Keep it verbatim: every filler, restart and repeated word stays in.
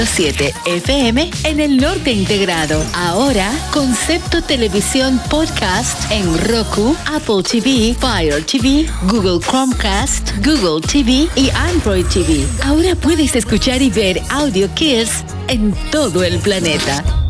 siete F M en el norte integrado. Ahora, Concepto Televisión Podcast en Roku, Apple T V, Fire T V, Google Chromecast, Google T V y Android T V. Ahora puedes escuchar y ver Audio Kids en todo el planeta.